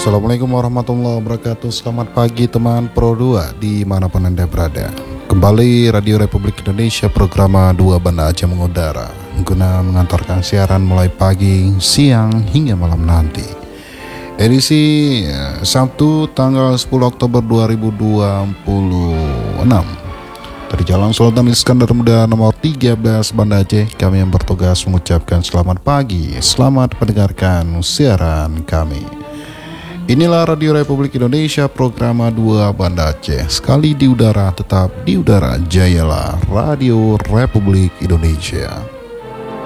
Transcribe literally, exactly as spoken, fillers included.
Assalamualaikum warahmatullahi wabarakatuh. Selamat pagi teman Pro dua dimanapun Anda berada. Kembali Radio Republik Indonesia program dua Banda Aceh mengudara, guna mengantarkan siaran mulai pagi, siang hingga malam nanti. Edisi Sabtu tanggal sepuluh Oktober dua ribu dua puluh enam. Dari Jalan Sultan Iskandar Muda nomor tiga belas Banda Aceh, kami yang bertugas mengucapkan selamat pagi, selamat mendengarkan siaran kami. Inilah Radio Republik Indonesia program dua Banda Aceh. Sekali di udara, tetap di udara. Jayalah Radio Republik Indonesia.